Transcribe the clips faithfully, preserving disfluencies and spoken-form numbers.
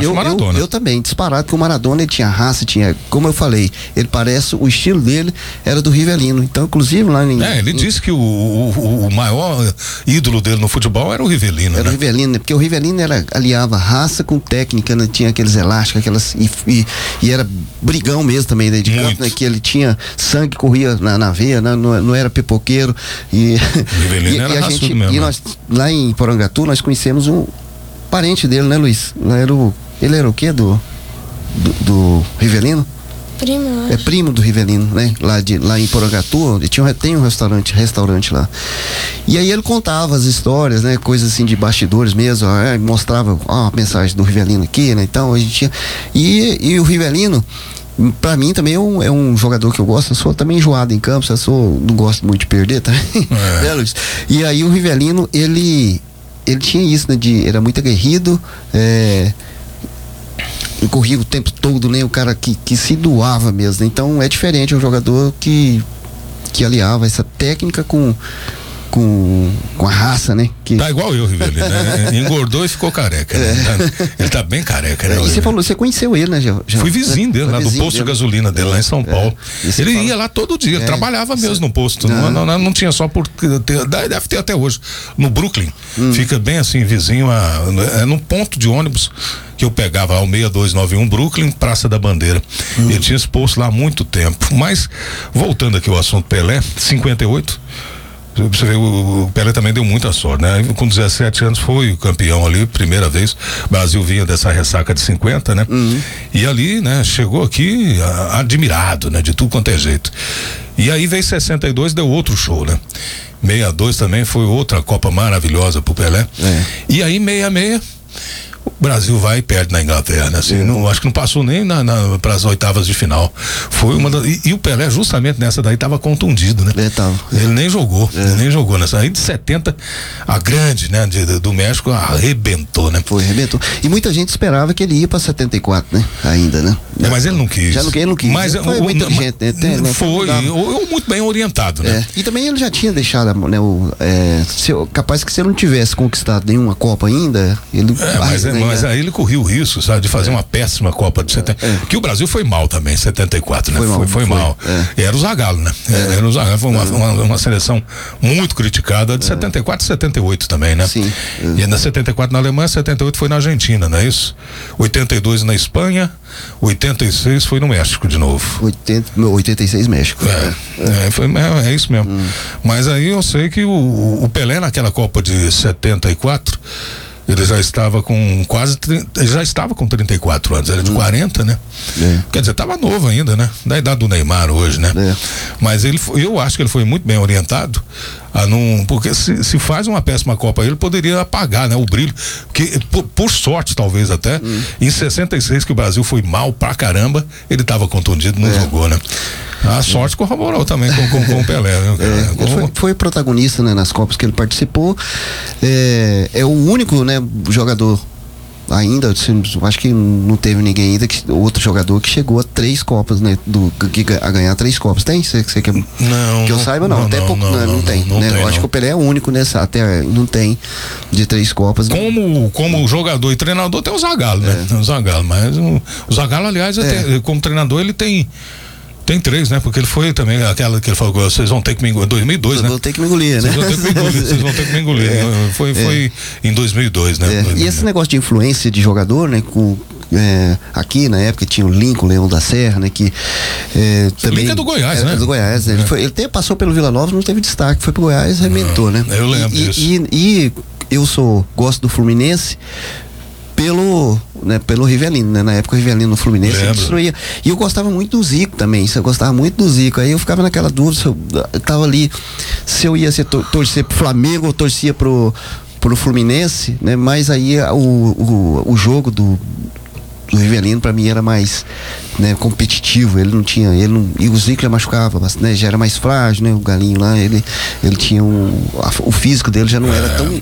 acho eu, Maradona. Eu, eu também, disparado, porque o Maradona ele tinha raça, tinha, como eu falei, ele parece, o estilo dele era do Rivelino. Então, inclusive lá em. É, ele em, disse que o, o, o maior ídolo dele no futebol era o Rivelino. Era né? o Rivelino, porque o Rivelino era, aliava raça com técnica, né? Tinha aqueles elásticos, aquelas. E, e, e era brigão mesmo também, né? De campo, né? Que ele tinha sangue que corria na, na veia, né? não, não era pipoqueiro. E, o Rivelino e, era e a raçudo gente, mesmo. E nós, lá em Porangatu, nós conhecemos um parente dele, né, Luiz? Era o, ele era o quê? Do, do, do Rivelino? Primo, É primo do Rivelino, né? Lá, de, lá em Porangatu, tinha, tem um restaurante, restaurante lá. E aí ele contava as histórias, né? Coisas assim de bastidores mesmo, ó, mostrava ó, a mensagem do Rivelino aqui, né? Então a gente tinha. E, e o Rivelino, pra mim também é um, é um jogador que eu gosto. Eu sou também enjoado em campo, eu sou, não gosto muito de perder, tá? É. É, Luiz? E aí o Rivelino, ele, ele tinha isso, né? De, era muito aguerrido, é, corria o tempo todo, né? O cara que, que se doava mesmo. Então é diferente, é um jogador que, que aliava essa técnica com. Com, com a raça, né? Que... Tá igual eu, Rivelino, né? Engordou e ficou careca, né? É. Ele tá bem careca, né? E você falou, você conheceu ele, né? Já, já, Fui vizinho dele, lá do posto dele. de gasolina dele, é. lá em São Paulo. É. Ele fala... ia lá todo dia, é. trabalhava mesmo no posto. Não, não, não, não tinha só por. Ter, deve ter até hoje. No Brooklyn, hum. fica bem assim, vizinho, a, é num ponto de ônibus que eu pegava ao seis dois nove um Brooklyn, Praça da Bandeira. Hum. Ele tinha esse posto lá há muito tempo. Mas, voltando aqui ao assunto Pelé, cinquenta e oito. Você vê, o Pelé também deu muita sorte, né? Com dezessete anos foi o campeão ali, primeira vez. O Brasil vinha dessa ressaca de cinquenta, né? Uhum. E ali, né, chegou aqui a, admirado, né? De tudo quanto é jeito. E aí veio sessenta e dois, deu outro show, né? sessenta e dois também foi outra Copa maravilhosa pro Pelé. É. E aí, sessenta e seis, o Brasil vai e perde na Inglaterra, né? Assim, não, acho que não passou nem na, na, para as oitavas de final. Foi uma da, e, e o Pelé, justamente nessa daí, estava contundido, né? É, tava. Ele nem jogou, é. ele nem jogou nessa. Aí de setenta, a grande, né, de, de, do México arrebentou, né? Foi, arrebentou. E muita gente esperava que ele ia para setenta e quatro, né? Ainda, né? É, mas ele não quis. Já não, ele não quis. Mas foi o, muito inteligente, né? Tem, né? Foi, ou muito bem orientado, né? É. E também ele já tinha deixado, né? O, é, se, capaz que se ele não tivesse conquistado nenhuma Copa ainda, ele. É, mas, né, mas aí ele corria o risco, sabe, de fazer é. uma péssima Copa de setenta. É. Que o Brasil foi mal também, setenta e quatro, né? Foi mal. Foi, foi mal. É. Era o Zagallo, né? É. Era o Zagallo, foi uma, uma, uma seleção muito criticada, de é. setenta e quatro e setenta e oito também, né? Sim. É. E na setenta e quatro na Alemanha, setenta e oito foi na Argentina, não é isso? oitenta e dois na Espanha, oitenta e seis foi no México de novo. oitenta, oitenta e seis México. É, é. É, foi, é, é isso mesmo. Hum. Mas aí eu sei que o, o Pelé naquela Copa de setenta e quatro, ele já estava com quase, ele já estava com trinta e quatro anos, era de hum. quarenta, né? É. Quer dizer, estava novo ainda, né? Da idade do Neymar hoje, né? É. Mas ele, eu acho que ele foi muito bem orientado a não, porque se, se faz uma péssima Copa, ele poderia apagar, né? O brilho, que por, por sorte talvez até, hum. em sessenta e seis que o Brasil foi mal pra caramba, ele estava contundido, não é. jogou, né? A sorte corroborou também com, com, com o Pelé, né? É, ele foi, foi protagonista, né, nas Copas que ele participou. É, é o único, né, jogador ainda, acho que não teve ninguém ainda, que, outro jogador que chegou a três Copas, né, do, que, a ganhar três Copas. Tem? Você, você quer, não, que eu saiba, não. não até não, pouco, não, não, não, não tem. Não né? tem eu acho não. que o Pelé é o único nessa, até não tem de três Copas. Como, como jogador e treinador tem o Zagallo, né? É. O Zagallo, mas o, o Zagallo, aliás, é. até, como treinador, ele tem. Tem três, né? Porque ele foi também aquela que ele falou, vocês vão ter que me engolir, dois mil e dois, né? Vão ter que me engolir, né? Vocês vão ter que me engolir, vocês vão ter que me engolir. É, foi, é. foi em dois mil e dois, né? É. E esse negócio de influência de jogador, né? Com, é, aqui na época tinha o Lincoln, Leão da Serra, né? Que é, também... Lincoln é do Goiás, é, né? É do Goiás, né? Ele, foi, ele até passou pelo Vila Nova, não teve destaque, foi pro Goiás e arrebentou, né? Eu lembro e, disso. E, e eu sou, gosto do Fluminense pelo, né, pelo Rivelino, né? Na época o Rivelino no Fluminense ele destruía. E eu gostava muito do Zico também, eu gostava muito do Zico. Aí eu ficava naquela dúvida, se eu, eu tava ali, se eu ia ser, tor- torcer pro Flamengo ou torcia pro, pro Fluminense, né? Mas aí o, o, o jogo do do Rivelino para mim era mais, né, competitivo. Ele não tinha, ele não, e o Zico já machucava, né, já era mais frágil, né, o Galinho lá, ele, ele tinha um, a, o físico dele já não é. era tão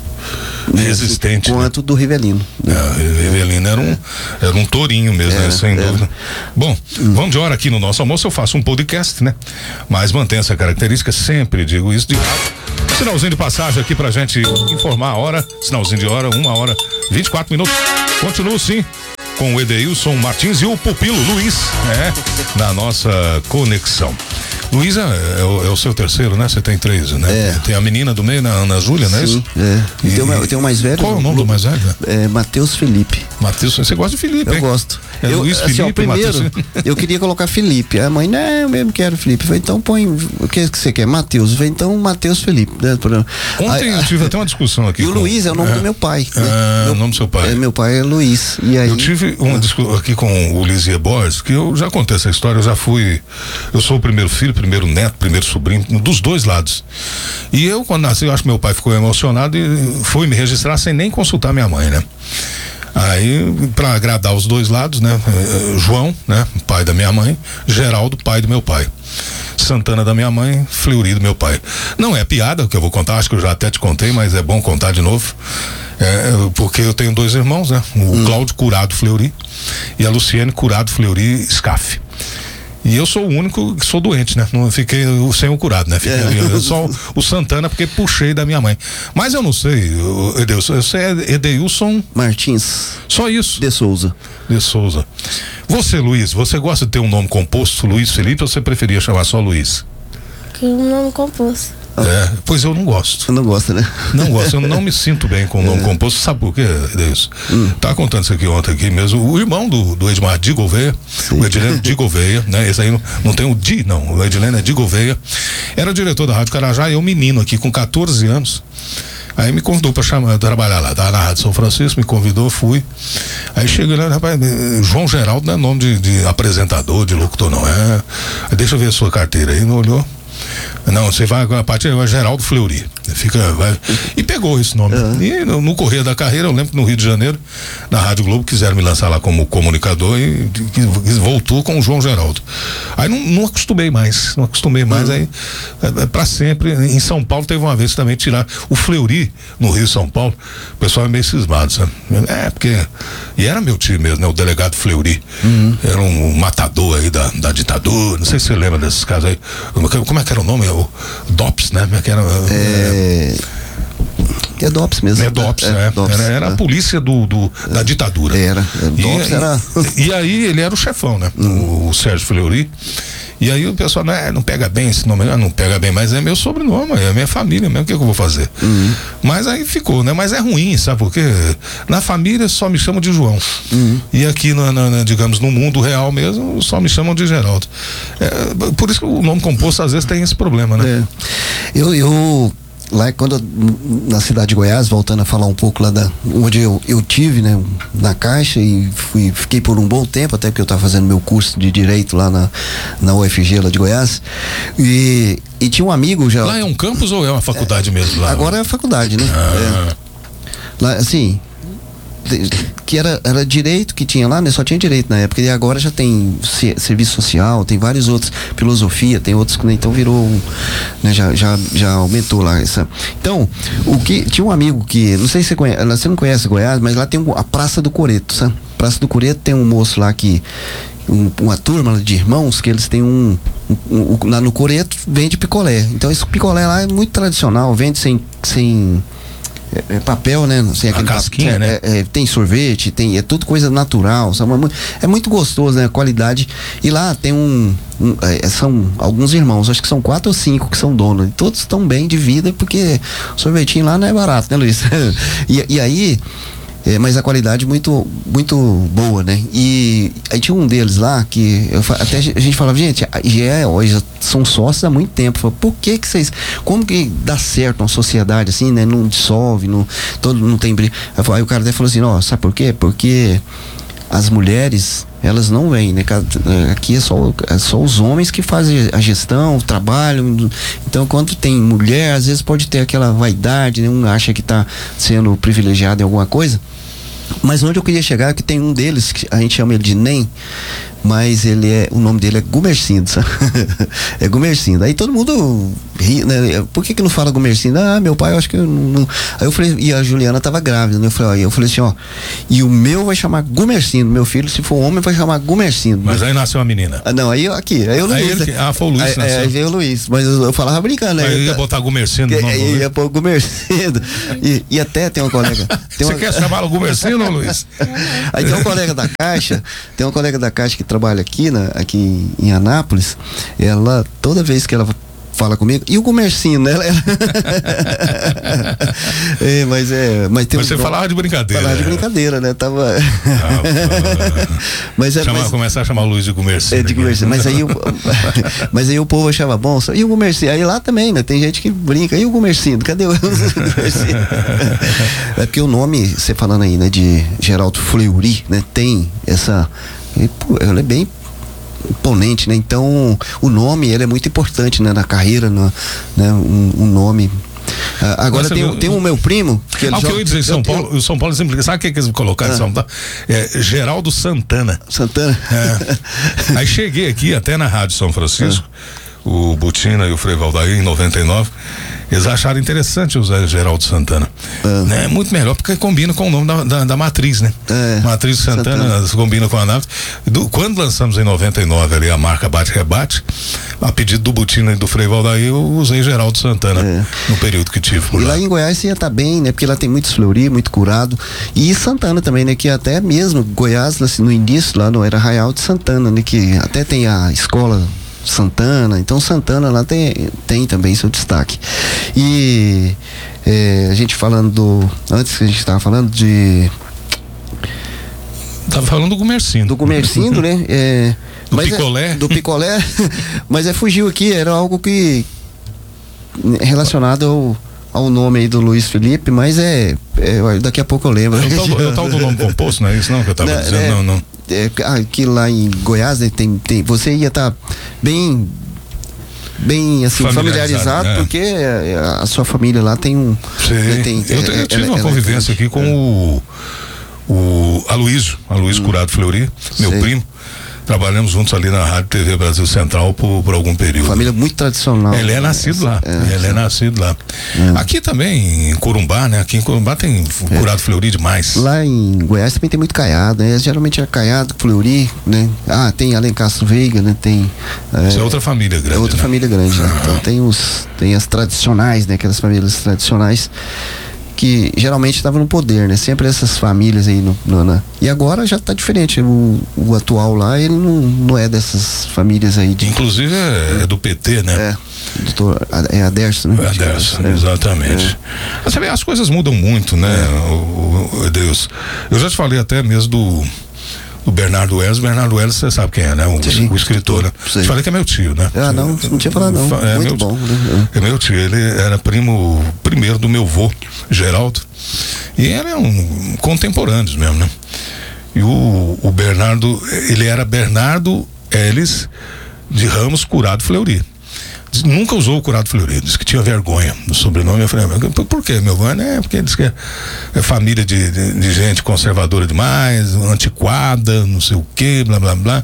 resistente, assim, quanto né? do Rivelino. Né? É, o Rivelino era um, era um tourinho mesmo, é, né? Sem é. dúvida. Bom, hum. vamos de hora aqui no nosso almoço, eu faço um podcast, né? Mas mantém essa característica, sempre digo isso, de sinalzinho de passagem aqui pra gente informar a hora, sinalzinho de hora, uma hora, vinte e quatro minutos. Continuo sim. com o Edeilson Martins e o pupilo Luiz, né? Na nossa conexão. Luiz é, é, o, é o seu terceiro, né? Você tem três, né? É. Tem a menina do meio, na Ana Júlia, não é isso? É. E, E tem, o, tem o mais velho. Qual é o nome do mais velho? É Matheus Felipe. Matheus, você gosta de Felipe, Eu hein? gosto. É eu, Luiz assim, Felipe, ó, primeiro, Matheus. eu queria colocar Felipe. A mãe, não, eu mesmo quero Felipe. Eu falei, então põe, o que, que você quer? Matheus. Eu falei, então Matheus Felipe. Né? Ontem eu tive até uma discussão aqui. E o com... Luiz é o nome é. do meu pai. É, né? o nome do seu pai. É, meu pai é Luiz. E aí, eu tive uma discussão aqui com o Lisier Borges, que eu já contei essa história, eu já fui, eu sou o primeiro filho, primeiro neto, primeiro sobrinho, dos dois lados. E eu, quando nasci, eu acho que meu pai ficou emocionado e foi me registrar sem nem consultar minha mãe, né? Aí, pra agradar os dois lados, né? João, né? Pai da minha mãe, Geraldo, pai do meu pai. Santana da minha mãe, Fleury do meu pai. Não é piada o que eu vou contar, acho que eu já até te contei, mas é bom contar de novo. É, porque eu tenho dois irmãos, né? O hum. Cláudio Curado Fleury e a Luciene Curado Fleury Scaff. E eu sou o único que sou doente, né? Não fiquei sem o curado, né? Fiquei, é. eu só o Santana porque puxei da minha mãe. Mas eu não sei, Edeilson, você é Edeilson Martins. Só isso? De Souza. De Souza. Você, Luiz, você gosta de ter um nome composto, Luiz Felipe, ou você preferia chamar só Luiz? Que um nome composto. É, pois eu não gosto. Você não gosta, né? Não gosto, eu não me sinto bem com o nome é. composto. Sabe por quê, Deus? Hum. Tava contando isso aqui ontem aqui mesmo. O irmão do, do Edmar de Gouveia, Sim. o Edilene de Gouveia, né? Esse aí não, não tem o Di, não. O Edilene é de Gouveia. Era diretor da Rádio Carajá e eu, menino aqui, com catorze anos. Aí me convidou para chamar, trabalhar lá, tá na Rádio São Francisco, me convidou, fui. Aí cheguei lá, rapaz, João Geraldo não é nome de, de apresentador, de locutor, não é. Deixa eu ver a sua carteira aí, não olhou? Não, você vai a partir de Geraldo Fleury. Fica, vai, e pegou esse nome. Uhum. E no, no correr da carreira, eu lembro que no Rio de Janeiro, na Rádio Globo, quiseram me lançar lá como comunicador e, e, e voltou com o João Geraldo. Aí não, não acostumei mais, não acostumei mais. Uhum. Aí, é, é, pra sempre. Em São Paulo teve uma vez também tirar o Fleury no Rio São Paulo. O pessoal é meio cismado, sabe? É, porque. E era meu time mesmo, né? O delegado Fleury. Uhum. Era um, um matador aí da, da ditadura. Não sei se você lembra desses casos aí. Como é que era o nome? O DOPS, né? Como é que era? É... É DOPS mesmo. É DOPS, é, né? DOPS, era, era é. a polícia do, do, da ditadura. Era. É, DOPS e, era. E, e aí ele era o chefão, né? Hum. O, o Sérgio Fleury. E aí o pessoal, não, é, não pega bem esse nome, não pega bem, mas é meu sobrenome, é minha família mesmo, o que, é que eu vou fazer? Uhum. Mas aí ficou, né? Mas é ruim, sabe por quê? Na família só me chamam de João. Uhum. E aqui, na, na, digamos, no mundo real mesmo, só me chamam de Geraldo. É, por isso que o nome composto às vezes tem esse problema, né? É. Eu, eu lá quando eu, na cidade de Goiás, voltando a falar um pouco lá da onde eu, eu tive, né, na Caixa, e fui, fiquei por um bom tempo, até porque eu estava fazendo meu curso de Direito lá na, na U F G lá de Goiás, e, e tinha um amigo já. Lá é um campus ou é uma faculdade é, mesmo? Lá? Agora é a faculdade, né? Ah. É. Lá, assim, que era, era direito que tinha lá, né? Só tinha direito na época, e agora já tem serviço social, tem vários outros, filosofia, tem outros que então virou um, né? já, já, já aumentou lá essa. Então, o que tinha um amigo que, não sei se você conhece, você não conhece Goiás, mas lá tem um, a Praça do Coreto, sabe? Praça do Coreto tem um moço lá que um, uma turma de irmãos que eles têm um, um, um lá no Coreto vende picolé. Então esse picolé lá é muito tradicional, vende sem sem É, é papel, né? Assim, a casquinha, papel, né? É, é, tem sorvete, tem, é tudo coisa natural, sabe? É muito gostoso, né? A qualidade. E lá tem um, um é, são alguns irmãos, acho que são quatro ou cinco que são donos, e todos estão bem de vida, porque sorvetinho lá não é barato, né, Luiz? e, e aí, é, mas a qualidade muito, muito boa, né? E aí tinha um deles lá que eu, até a gente falava, gente, já é, hoje são sócios há muito tempo. Falei, por que que vocês, como que dá certo uma sociedade assim, né? Não dissolve, não, todo, não tem briga. Aí o cara até falou assim, ó, sabe por quê? Porque as mulheres, elas não vêm, né? Aqui é só, é só os homens que fazem a gestão, o trabalho. Então, quando tem mulher, às vezes pode ter aquela vaidade, né? Um acha que está sendo privilegiado em alguma coisa. Mas onde eu queria chegar é que tem um deles, que a gente chama ele de N E M, mas ele é, o nome dele é Gumercindo, sabe? É Gumercindo. Aí todo mundo ri, né? Por que que não fala Gumercindo? Ah, meu pai, eu acho que eu não. Aí eu falei, e a Juliana tava grávida, né? Eu falei, ó, eu falei assim, ó, e o meu vai chamar Gumercindo, meu filho, se for homem, vai chamar Gumercindo. Mas aí nasceu uma menina. Ah, não, aí aqui, aí o Luiz. Aí ele, ah, foi o Luiz que nasceu. Aí veio o Luiz, mas eu, eu falava brincando, né? Aí ia botar Gumercindo no nome. Ia pôr Gumercindo. E, e até tem uma colega. Tem Você uma... quer chamar o Gumercindo, Luiz? Aí tem um colega da Caixa, tem uma colega da Caixa que trabalha aqui, na, aqui em Anápolis, ela, toda vez que ela fala comigo, e o Gumercindo, né? Ela, ela... é, mas é. Mas, tem mas um... você falava de brincadeira. Falava de brincadeira, né? Tava. Ah, mas é. Chama, mas... Começar a chamar o Luiz de Gumercindo. É, de Gumercindo. Mas aí, o... mas aí o povo achava bom. E o Gumercindo? Aí lá também, né? Tem gente que brinca. E o Gumercindo? Cadê o Gumercindo? É porque o nome, você falando aí, né? De Geraldo Fleury, né? Tem essa. Ela é bem imponente, né? Então o nome ele é muito importante, né? Na carreira, no, né? Um, um nome. Uh, agora tem, viu, tem o meu primo que ele ah, o que eu ia dizer em São Paulo, o São Paulo sempre, sabe o que, que eles colocaram ah. em São Paulo? É Geraldo Santana. Santana. É. Aí cheguei aqui até na Rádio São Francisco, ah. o Butina e o Frei Valdair em noventa e nove. Eles acharam interessante usar Geraldo Santana. Ah. Né? Muito melhor, porque combina com o nome da, da, da matriz, né? É. Matriz Santana, Santana. Combina com a nave. Do, quando lançamos em noventa e nove ali a marca Bate-Rebate, a pedido do Butina e do Frei Valdair, eu usei Geraldo Santana é. no período que tive por e lá. lá em Goiás ia estar tá bem, né? Porque lá tem muitos Fleury, muito curado. E Santana também, né? Que até mesmo Goiás, assim, no início, lá no era Arraial de Santana, né? Que até tem a escola Santana, então Santana lá tem, tem também seu destaque. E é, a gente falando do, antes que a gente estava falando de tava falando do Gumercindo do Gumercindo, né? É, do picolé é, do picolé mas é fugiu aqui, era algo que relacionado ao, ao nome aí do Luiz Felipe, mas é, é daqui a pouco eu lembro. É o tal do nome composto, não é isso não que eu tava não, dizendo, é, não, não. É, aqui lá em Goiás, né, tem, tem, você ia estar tá bem bem assim familiarizado, familiarizado né? Porque a, a sua família lá tem um né, tem, eu, eu é, tive ela, uma convivência é aqui com o o Aloysio, Aloysio hum. Curado Fleury, meu Sei. primo. Trabalhamos juntos ali na Rádio T V Brasil Central por, por algum período. Família muito tradicional. Ele é nascido lá. É, ele é nascido lá. É. Aqui também, em Corumbá, né? Aqui em Corumbá tem é. Curado Fleury demais. Lá em Goiás também tem muito caiado, né? Geralmente é caiado, Fleury, né? Ah, tem Alencastro Veiga, né? Tem. É, Isso é outra família grande. É outra né? família grande, né? Então tem os. Tem as tradicionais, né? Aquelas famílias tradicionais que geralmente estavam no poder, né? Sempre essas famílias aí no, no, na... E agora já está diferente. O, o atual lá, ele não, não é dessas famílias aí de... Inclusive é, é do P T, né? É, doutor, é Aderson, né? É Aderson, é, exatamente. É. Você vê, as coisas mudam muito, né? É. O, o, Deus. Eu já te falei até mesmo do o Bernardo Wells. Bernardo Wells, você sabe quem é, né? O, o escritor, né? Te falei que é meu tio, né? Ah, não, não tinha falado não. É muito meu, bom. Né? É meu tio, ele era primo primeiro do meu avô, Geraldo. E ele é um contemporâneo mesmo, né? E o, o Bernardo, ele era Bernardo Ellis de Ramos Curado Fleury. Nunca usou o Curado Fleury, disse que tinha vergonha do sobrenome. Eu falei, por, por quê, meu avô? É porque diz que é, é família de, de, de gente conservadora demais, antiquada, não sei o quê, blá blá blá.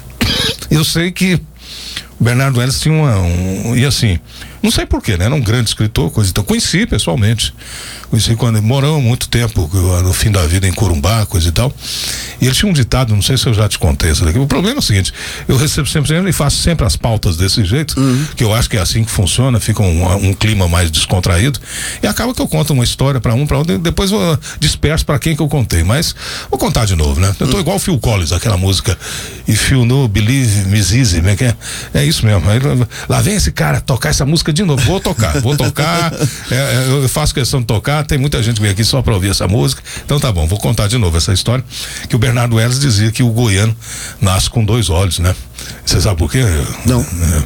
Eu sei que o Bernardo Ellis tinha uma, um, e assim, não sei porquê, né? Era um grande escritor, coisa então. Conheci pessoalmente. Conheci quando moramos muito tempo, no fim da vida em Corumbá, coisa e tal. E ele tinha um ditado, não sei se eu já te contei isso daqui. O problema é o seguinte, eu recebo sempre e faço sempre as pautas desse jeito, uhum. que eu acho que é assim que funciona, fica um, um clima mais descontraído. E acaba que eu conto uma história para um, para outro, e depois eu disperso para quem que eu contei. Mas vou contar de novo, né? Eu tô uhum. igual o Phil Collins, aquela música If You Know, Believe, Miss Easy, é, é isso mesmo. Aí, lá vem esse cara tocar essa música de novo. Vou tocar, vou tocar. é, eu faço questão de tocar. Tem muita gente que vem aqui só pra ouvir essa música. Então tá bom, vou contar de novo essa história. Que o Bernardo Ellis dizia que o goiano nasce com dois olhos, né? Você sabe por quê? Não.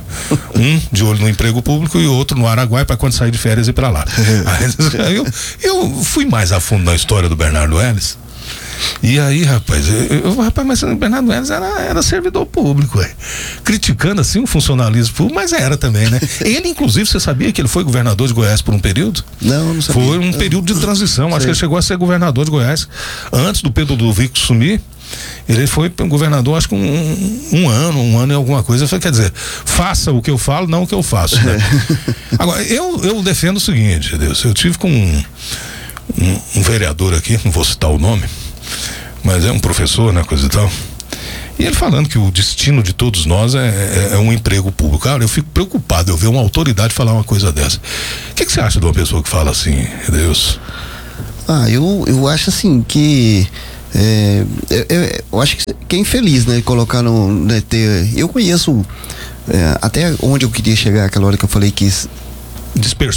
Um de olho no emprego público e o outro no Araguaia para quando sair de férias ir pra lá. Aí, eu, eu fui mais a fundo na história do Bernardo Ellis. E aí, rapaz, eu, eu, rapaz, mas o Bernardo Ellis era, era servidor público, ué. Criticando assim o funcionalismo público, mas era também, né? Ele, inclusive, você sabia que ele foi governador de Goiás por um período? Não, não sabia. Foi um período de transição, acho Sei. que ele chegou a ser governador de Goiás antes do Pedro Ludovico sumir. Ele foi governador, acho que um, um ano, um ano e alguma coisa. Quer dizer, faça o que eu falo, não o que eu faço, né? Agora, eu, eu defendo o seguinte, Deus, eu tive com um, um, um vereador aqui, não vou citar o nome, mas é um professor, né, coisa e tal. E ele falando que o destino de todos nós é, é, é um emprego público. Cara, eu fico preocupado eu ver uma autoridade falar uma coisa dessa. O que, que você acha de uma pessoa que fala assim, Deus? Ah, eu, eu acho assim que é, eu, eu, eu acho que é infeliz, né, colocar no, né, ter, eu conheço é, até onde eu queria chegar aquela hora que eu falei que dispersou